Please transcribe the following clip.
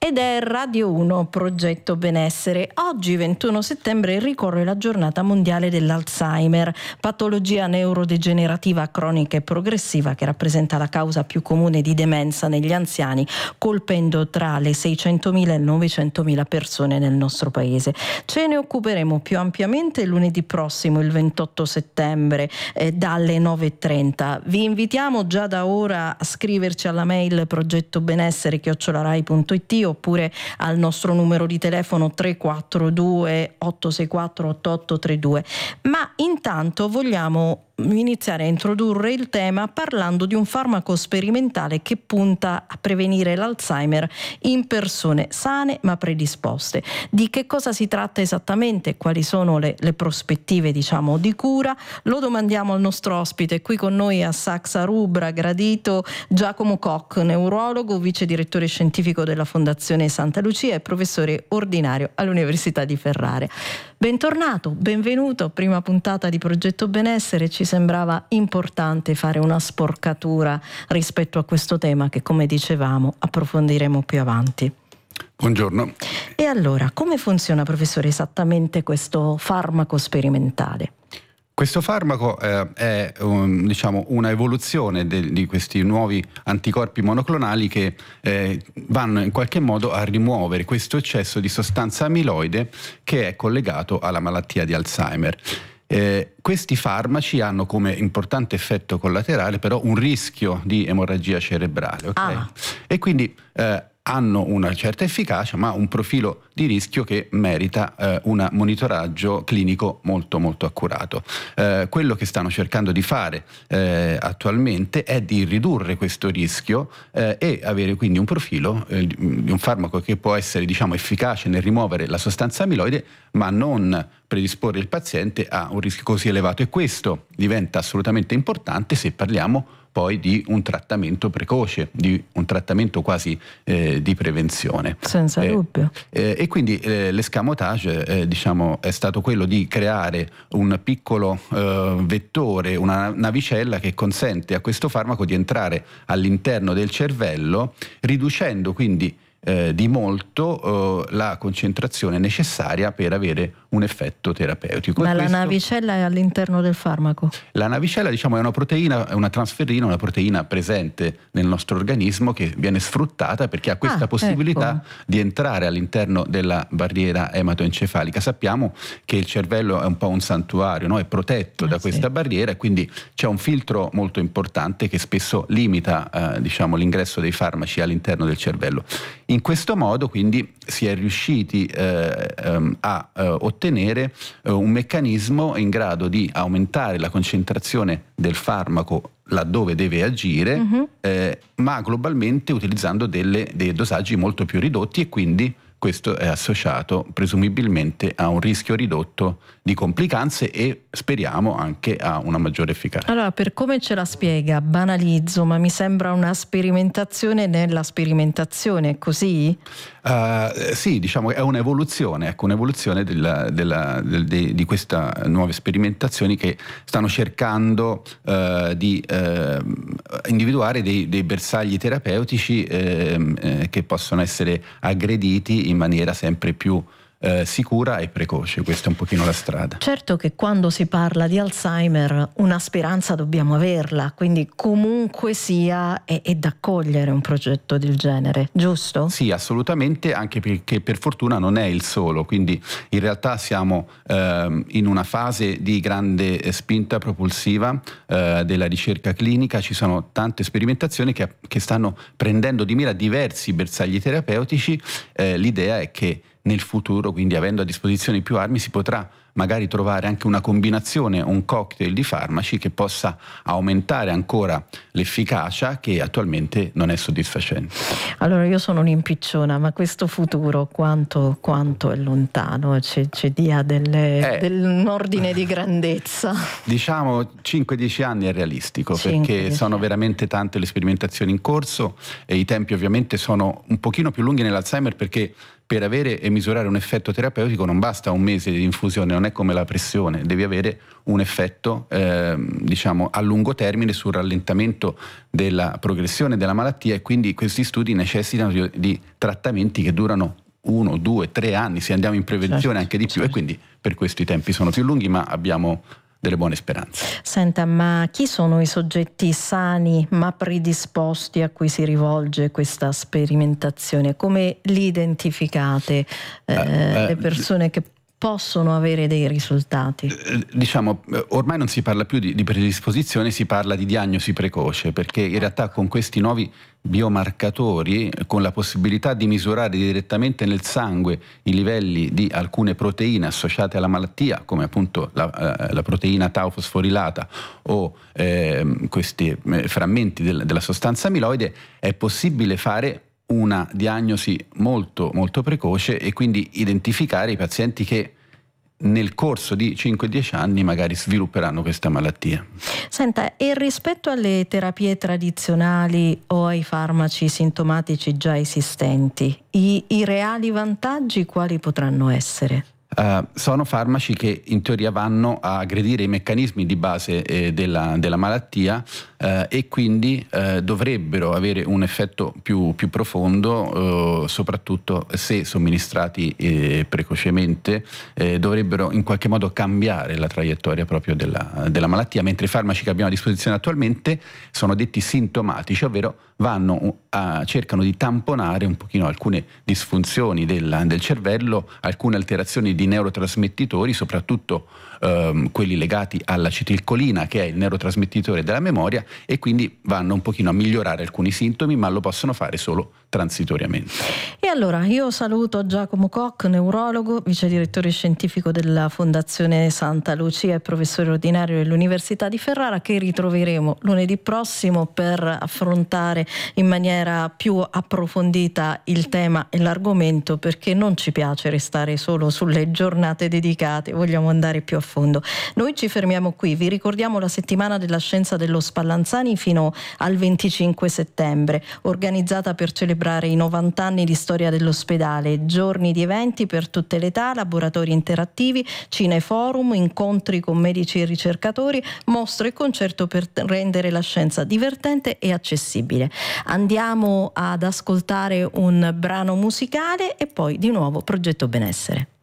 Ed è Radio 1, Progetto Benessere. Oggi, 21 settembre, ricorre la giornata mondiale dell'Alzheimer, patologia neurodegenerativa cronica e progressiva che rappresenta la causa più comune di demenza negli anziani, colpendo tra le 600.000 e le 900.000 persone nel nostro paese. Ce ne occuperemo più ampiamente lunedì prossimo, il 28 settembre, dalle 9.30. Vi invitiamo già da ora a scriverci alla mail progettobenessere@rai.it oppure al nostro numero di telefono 342 864 8832. Ma intanto vogliamo iniziare a introdurre il tema parlando di un farmaco sperimentale che punta a prevenire l'Alzheimer in persone sane ma predisposte. Di che cosa si tratta esattamente? Quali sono le prospettive, diciamo, di cura? Lo domandiamo al nostro ospite qui con noi a Saxa Rubra, gradito, Giacomo Koch, neurologo, vice direttore scientifico della Fondazione Santa Lucia e professore ordinario all'Università di Ferrara. Bentornato, benvenuto, prima puntata di Progetto Benessere. Ci sembrava importante fare una sporcatura rispetto a questo tema che, come dicevamo, approfondiremo più avanti. Buongiorno. E allora, come funziona, professore, esattamente questo farmaco sperimentale? Questo farmaco è una evoluzione di questi nuovi anticorpi monoclonali che vanno in qualche modo a rimuovere questo eccesso di sostanza amiloide che è collegato alla malattia di Alzheimer. Questi farmaci hanno come importante effetto collaterale però un rischio di emorragia cerebrale, okay? E quindi hanno una certa efficacia ma un profilo di rischio che merita un monitoraggio clinico molto molto accurato. Quello che stanno cercando di fare attualmente è di ridurre questo rischio e avere quindi un profilo di un farmaco che può essere, diciamo, efficace nel rimuovere la sostanza amiloide ma non predisporre il paziente a un rischio così elevato, e questo diventa assolutamente importante se parliamo poi di un trattamento precoce, di un trattamento quasi di prevenzione. Senza dubbio. E quindi l'escamotage è stato quello di creare un piccolo vettore, una navicella che consente a questo farmaco di entrare all'interno del cervello, riducendo quindi di molto la concentrazione necessaria per avere un effetto terapeutico. Ma la navicella è all'interno del farmaco? La navicella, diciamo, è una proteina, è una transferrina, una proteina presente nel nostro organismo che viene sfruttata perché ha questa possibilità di entrare all'interno della barriera ematoencefalica. Sappiamo che il cervello è un po' un santuario, no? È protetto da questa barriera e quindi c'è un filtro molto importante che spesso limita l'ingresso dei farmaci all'interno del cervello. In questo modo quindi si è riusciti a ottenere un meccanismo in grado di aumentare la concentrazione del farmaco laddove deve agire, ma globalmente utilizzando dei dosaggi molto più ridotti, e quindi questo è associato presumibilmente a un rischio ridotto di complicanze e speriamo anche a una maggiore efficacia. Allora, per come ce la spiega, banalizzo, ma mi sembra una sperimentazione nella sperimentazione, è così? Sì, diciamo è un'evoluzione, di queste nuove sperimentazioni che stanno cercando di individuare dei bersagli terapeutici che possono essere aggrediti in maniera sempre più sicura e precoce. Questa è un pochino la strada. Certo che quando si parla di Alzheimer una speranza dobbiamo averla, quindi comunque sia è da accogliere un progetto del genere, giusto? Sì, assolutamente, anche perché per fortuna non è il solo, quindi in realtà siamo in una fase di grande spinta propulsiva della ricerca clinica. Ci sono tante sperimentazioni che stanno prendendo di mira diversi bersagli terapeutici. L'idea è che nel futuro, quindi avendo a disposizione più armi, si potrà magari trovare anche una combinazione, un cocktail di farmaci che possa aumentare ancora l'efficacia, che attualmente non è soddisfacente. Allora, io sono un'impicciona, ma questo futuro quanto è lontano? Ci dia un ordine di grandezza? Diciamo 5-10 anni è realistico, perché sono veramente tante le sperimentazioni in corso e i tempi ovviamente sono un pochino più lunghi nell'Alzheimer, perché per avere e misurare un effetto terapeutico non basta un mese di infusione, non è come la pressione, devi avere un effetto diciamo a lungo termine sul rallentamento della progressione della malattia, e quindi questi studi necessitano di trattamenti che durano 1, 2, 3 anni, se andiamo in prevenzione anche di più, e quindi per questo i tempi sono più lunghi, ma abbiamo delle buone speranze. Senta, ma chi sono i soggetti sani ma predisposti a cui si rivolge questa sperimentazione? Come li identificate le persone che possono avere dei risultati? Diciamo, ormai non si parla più di predisposizione, si parla di diagnosi precoce, perché in realtà con questi nuovi biomarcatori, con la possibilità di misurare direttamente nel sangue i livelli di alcune proteine associate alla malattia, come appunto la proteina tau fosforilata o questi frammenti della sostanza amiloide, è possibile fare una diagnosi molto molto precoce e quindi identificare i pazienti che nel corso di 5-10 anni magari svilupperanno questa malattia. Senta, e rispetto alle terapie tradizionali o ai farmaci sintomatici già esistenti, i reali vantaggi quali potranno essere? Sono farmaci che in teoria vanno a aggredire i meccanismi di base della malattia, e quindi dovrebbero avere un effetto più profondo, soprattutto se somministrati precocemente, dovrebbero in qualche modo cambiare la traiettoria proprio della malattia, mentre i farmaci che abbiamo a disposizione attualmente sono detti sintomatici, ovvero cercano di tamponare un pochino alcune disfunzioni del cervello, alcune alterazioni di neurotrasmettitori, soprattutto quelli legati all'acetilcolina, che è il neurotrasmettitore della memoria, e quindi vanno un pochino a migliorare alcuni sintomi, ma lo possono fare solo transitoriamente. E allora io saluto Giacomo Koch, neurologo, vice direttore scientifico della Fondazione Santa Lucia e professore ordinario dell'Università di Ferrara, che ritroveremo lunedì prossimo per affrontare in maniera più approfondita il tema e l'argomento, perché non ci piace restare solo sulle giornate dedicate, vogliamo andare più a fondo. Noi ci fermiamo qui, vi ricordiamo la settimana della scienza dello Spallanzani fino al 25 settembre, organizzata per celebrare i 90 anni di storia dell'ospedale, giorni di eventi per tutte le età, laboratori interattivi, cineforum, incontri con medici e ricercatori, mostre e concerto per rendere la scienza divertente e accessibile. Andiamo ad ascoltare un brano musicale e poi di nuovo Progetto Benessere.